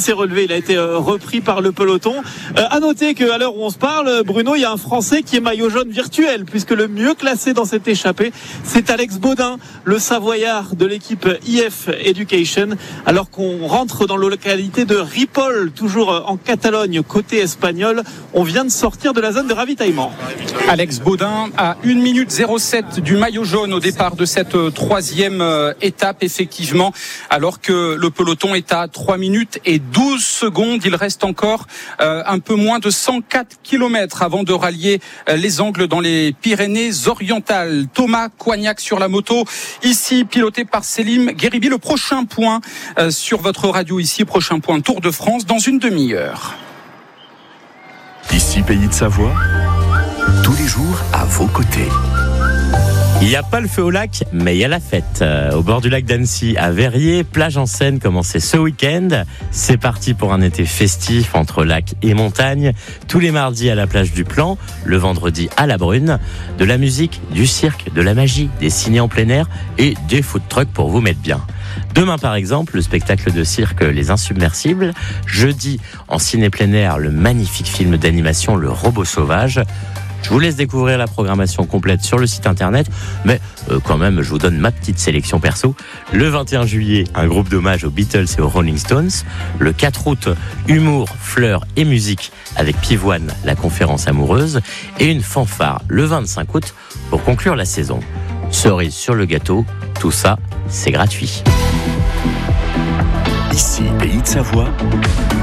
s'est relevé. Il a été repris par le peloton. À noter qu'à l'heure où on se parle, Bruno, il y a un Français qui est maillot jaune virtuel, puisque le mieux classé dans cette échappée, c'est Alex Baudin, le Savoyard de l'équipe IF Education, alors qu'on rentre dans la localité de Ripoll, toujours en Catalogne, côté espagnol. On vient de sortir de la zone de ravitaillement. Alex Baudin à 1 minute 07 du maillot jaune au départ de cette troisième étape, effectivement, alors que le peloton est à 3 minutes et 12 secondes. Il reste encore un peu moins de 104 km avant de rallier les angles dans les Pyrénées-Orientales. Thomas Coignac sur la moto, ici piloté par Selim Gueribi. Le prochain point sur votre radio ici, prochain point Tour de France dans une demi-heure. Ici Pays de Savoie, tous les jours à vos côtés. Il n'y a pas le feu au lac, mais il y a la fête. Au bord du lac d'Annecy, à Verrier, plage en Seine commencée ce week-end. C'est parti pour un été festif entre lac et montagne. Tous les mardis à la plage du Plan, le vendredi à la Brune. De la musique, du cirque, de la magie, des ciné en plein air et des food trucks pour vous mettre bien. Demain, par exemple, le spectacle de cirque Les Insubmersibles. Jeudi, en ciné plein air, le magnifique film d'animation Le Robot Sauvage. Je vous laisse découvrir la programmation complète sur le site internet, mais quand même, je vous donne ma petite sélection perso. Le 21 juillet, un groupe d'hommage aux Beatles et aux Rolling Stones. Le 4 août, humour, fleurs et musique avec Pivoine, la conférence amoureuse. Et une fanfare le 25 août pour conclure la saison. Cerise sur le gâteau, tout ça, c'est gratuit. Ici Pays de Savoie,